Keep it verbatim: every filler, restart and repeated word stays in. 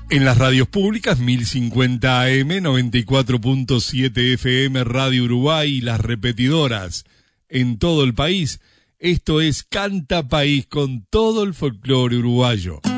En las radios públicas, mil cincuenta A M, noventa y cuatro punto siete F M, Radio Uruguay y las repetidoras en todo el país. Esto es Canta País con todo el folclore uruguayo.